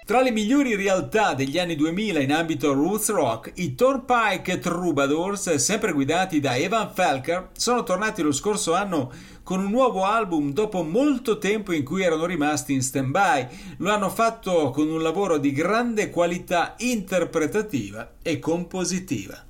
Tra le migliori realtà degli anni 2000 in ambito roots rock, i Turnpike Troubadours, sempre guidati da Evan Felker, sono tornati lo scorso anno con un nuovo album dopo molto tempo in cui erano rimasti in stand-by. Lo hanno fatto con un lavoro di grande qualità interpretativa e compositiva.